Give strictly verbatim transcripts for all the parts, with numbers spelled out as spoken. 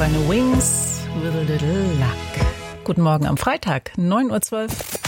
seine Wings with a little luck. Guten Morgen am Freitag, neun Uhr zwölf.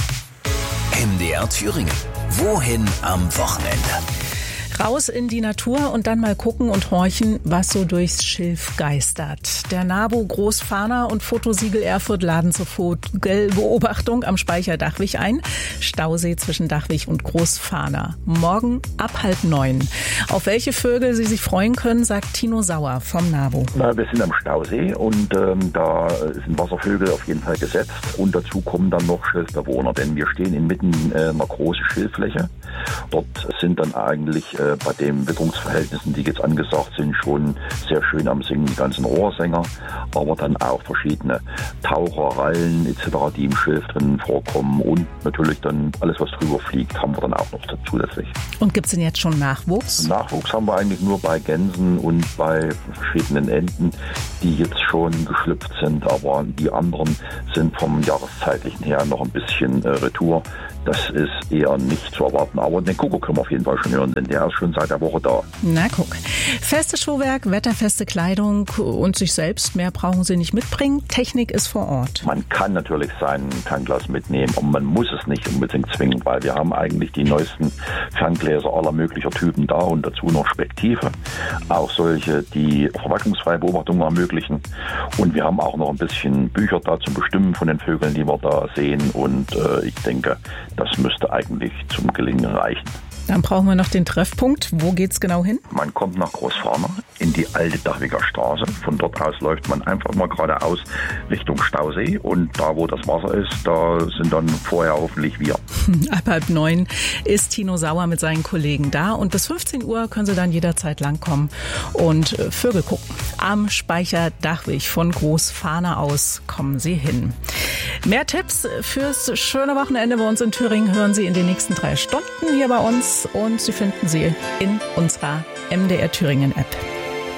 M D R Thüringen. Wohin am Wochenende? Raus in die Natur und dann mal gucken und horchen, was so durchs Schilf geistert. Der NABU Großfahner und Fotosiegel Erfurt laden zur Vogelbeobachtung am Speicher Dachwig ein. Stausee zwischen Dachwig und Großfahner. Morgen ab halb neun. Auf welche Vögel Sie sich freuen können, sagt Tino Sauer vom NABU. Na, wir sind am Stausee und ähm, da sind Wasservögel auf jeden Fall gesetzt. Und dazu kommen dann noch Schilfbewohner, denn wir stehen inmitten äh, einer großen Schilffläche. Dort sind dann eigentlich äh, bei den Witterungsverhältnissen, die jetzt angesagt sind, schon sehr schön am Singen, die ganzen Rohrsänger, aber dann auch verschiedene Taucher, Rallen et cetera, die im Schilf drin vorkommen und natürlich dann alles, was drüber fliegt, haben wir dann auch noch zusätzlich. Und gibt es denn jetzt schon Nachwuchs? Nachwuchs haben wir eigentlich nur bei Gänsen und bei verschiedenen Enten, die jetzt schon geschlüpft sind, aber die anderen sind vom Jahreszeitlichen her noch ein bisschen äh, Retour. Das ist eher nicht zu erwarten, aber den Kuckuck können wir auf jeden Fall schon hören, denn der ist schon seit der Woche da. Na guck. Festes Schuhwerk, wetterfeste Kleidung und sich selbst, mehr brauchen Sie nicht mitbringen. Technik ist vor Ort. Man kann natürlich sein Fernglas mitnehmen, aber man muss es nicht unbedingt zwingen, weil wir haben eigentlich die neuesten Ferngläser aller möglicher Typen da und dazu noch Spektive. Auch solche, die verwacklungsfreie Beobachtungen ermöglichen. Und wir haben auch noch ein bisschen Bücher da zum Bestimmen von den Vögeln, die wir da sehen. Und äh, ich denke, das müsste eigentlich zum Gelingen reichen. Dann brauchen wir noch den Treffpunkt. Wo geht's genau hin? Man kommt nach Großfahner in die alte Dachwiger Straße. Von dort aus läuft man einfach mal geradeaus Richtung Stausee. Und da, wo das Wasser ist, da sind dann vorher hoffentlich wir. Ab halb neun ist Tino Sauer mit seinen Kollegen da. Und bis fünfzehn Uhr können Sie dann jederzeit langkommen und Vögel gucken. Am Speicher Dachwig von Großfahner aus kommen Sie hin. Mehr Tipps fürs schöne Wochenende bei uns in Thüringen hören Sie in den nächsten drei Stunden hier bei uns. Und Sie finden sie in unserer M D R Thüringen App.